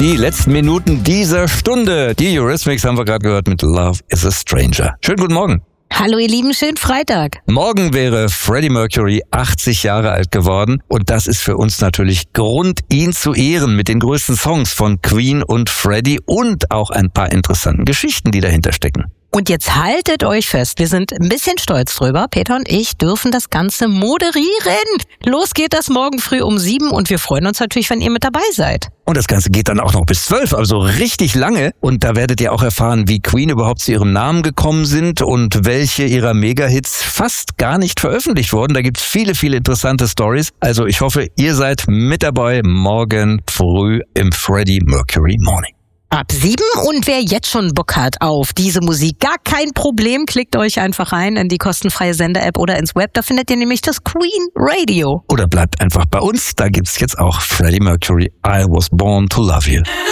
Die letzten Minuten dieser Stunde. Die Eurythmics haben wir gerade gehört mit Love is a Stranger. Schönen guten Morgen. Hallo ihr Lieben, schönen Freitag. Morgen wäre Freddie Mercury 80 Jahre alt geworden und das ist für uns natürlich Grund, ihn zu ehren mit den größten Songs von Queen und Freddie und auch ein paar interessanten Geschichten, die dahinter stecken. Und jetzt haltet euch fest, wir sind ein bisschen stolz drüber. Peter und ich dürfen das Ganze moderieren. Los geht das morgen früh um 7 und wir freuen uns natürlich, wenn ihr mit dabei seid. Und das Ganze geht dann auch noch bis 12, also richtig lange. Und da werdet ihr auch erfahren, wie Queen überhaupt zu ihrem Namen gekommen sind und welche ihrer Megahits fast gar nicht veröffentlicht wurden. Da gibt's viele, viele interessante Stories. Also ich hoffe, ihr seid mit dabei morgen früh im Freddie Mercury Morning. Ab 7 und wer jetzt schon Bock hat auf diese Musik, gar kein Problem, klickt euch einfach rein in die kostenfreie Sender-App oder ins Web, da findet ihr nämlich das Queen Radio. Oder bleibt einfach bei uns, da gibt's jetzt auch Freddie Mercury, I Was Born to Love You.